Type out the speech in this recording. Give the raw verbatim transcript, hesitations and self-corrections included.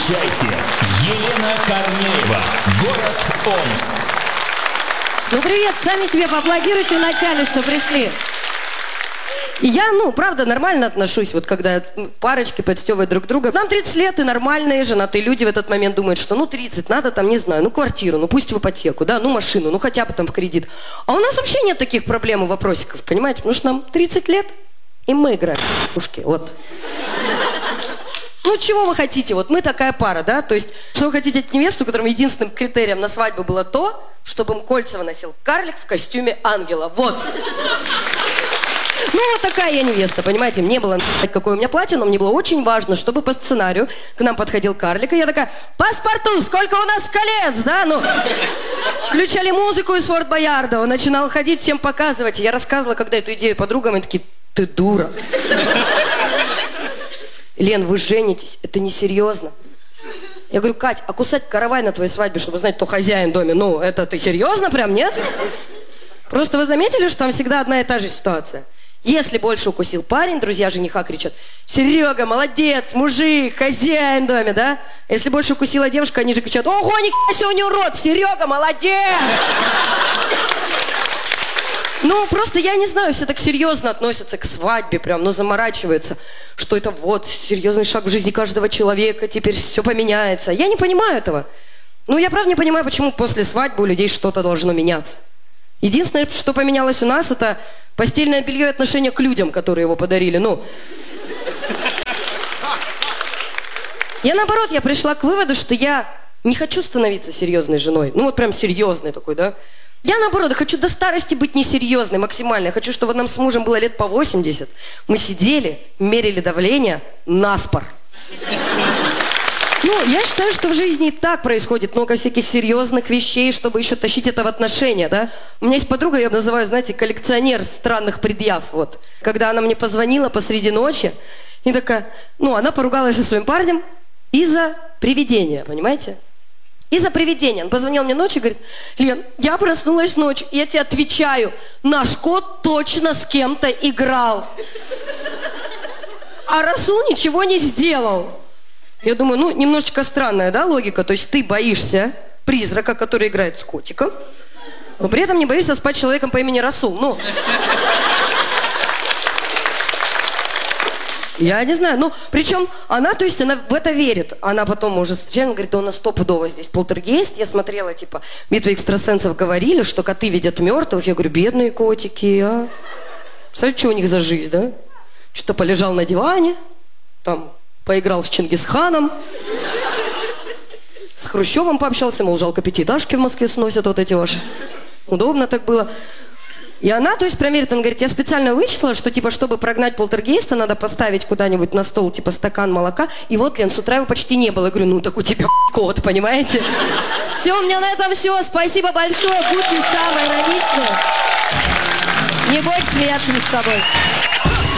Встречайте, Елена Корнеева, город Омск. Ну привет, сами себе поаплодируйте вначале, что пришли. Я, ну, правда, нормально отношусь, вот когда парочки подстёвывают друг друга. Нам тридцать лет, и нормальные женатые люди в этот момент думают, что ну тридцать, надо там, не знаю, ну квартиру, ну пусть в ипотеку, да, ну машину, ну хотя бы там в кредит. А у нас вообще нет таких проблем и вопросиков, понимаете, потому что нам тридцать лет, и мы играем в пушки, вот. Ну, чего вы хотите? Вот мы такая пара, да? То есть, что вы хотите от невесты, у которой единственным критерием на свадьбу было то, чтобы им Кольцева носил карлик в костюме ангела. Вот. Ну, вот такая я невеста, понимаете? Мне было на***ь, какое у меня платье, но мне было очень важно, чтобы по сценарию к нам подходил карлик, и я такая: паспорту, сколько у нас колец, да? Ну, включали музыку из Форт Боярда, он начинал ходить, всем показывать. И я рассказывала, когда эту идею подругам, и такие: ты дура. Лен, вы женитесь, это несерьезно. Я говорю: Кать, а кусать каравай на твоей свадьбе, чтобы знать, кто хозяин в доме, ну, это ты серьезно прям, нет? Просто вы заметили, что там всегда одна и та же ситуация? Если больше укусил парень, друзья жениха кричат: Серега, молодец, мужик, хозяин в доме, да? А если больше укусила девушка, они же кричат: ого, нихуя себе у нее рот, Серега, молодец! Ну, просто я не знаю, все так серьезно относятся к свадьбе, прям, ну, заморачиваются, что это вот серьезный шаг в жизни каждого человека, теперь все поменяется. Я не понимаю этого. Ну, я правда не понимаю, почему после свадьбы у людей что-то должно меняться. Единственное, что поменялось у нас, это постельное белье и отношение к людям, которые его подарили. Ну, я наоборот, я пришла к выводу, что я не хочу становиться серьезной женой. Ну, вот прям серьезной такой, да. Я, наоборот, хочу до старости быть несерьезной максимально. Я хочу, чтобы нам с мужем было лет по восемьдесят. Мы сидели, мерили давление наспор. Ну, я считаю, что в жизни и так происходит много всяких серьезных вещей, чтобы еще тащить это в отношения, да. У меня есть подруга, я ее называю, знаете, коллекционер странных предъяв, вот. Когда она мне позвонила посреди ночи, и такая, ну, она поругалась со своим парнем из-за привидения, понимаете? Из-за привидения. Он позвонил мне ночью и говорит: Лен, я проснулась ночью, и я тебе отвечаю, наш кот точно с кем-то играл. А Расул ничего не сделал. Я думаю, ну, немножечко странная, да, логика? То есть ты боишься призрака, который играет с котиком, но при этом не боишься спать с человеком по имени Расул. Ну... Я не знаю, ну, причем она, то есть, она в это верит. Она потом уже встречает, говорит: да у нас стопудово здесь полтергейст. Я смотрела, типа, битвы экстрасенсов говорили, что коты видят мертвых. Я говорю: бедные котики, а? Представляете, что у них за жизнь, да? Что-то полежал на диване, там, поиграл с Чингисханом, с Хрущевым пообщался, мол, жалко, пятиэтажки в Москве сносят вот эти ваши. Удобно так было. И она, то есть, проверит, она говорит: я специально вычислила, что, типа, чтобы прогнать полтергейста, надо поставить куда-нибудь на стол, типа, стакан молока. И вот, Лен, с утра его почти не было. Я говорю: ну, так у тебя кот, понимаете? Все, у меня на этом все. Спасибо большое. Будьте самые ироничные. Не бойтесь смеяться над собой.